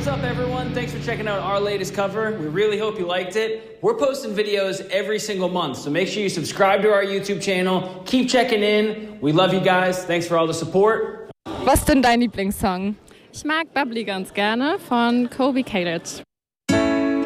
what's up everyone? Thanks for checking out our latest cover. We really hope you liked it. We're posting videos every single month, so make sure you subscribe to our YouTube channel. Keep checking in. We love you guys. Thanks for all the support. Was ist denn dein Lieblingssong? Ich mag Bubbly ganz gerne von Kobe Caled.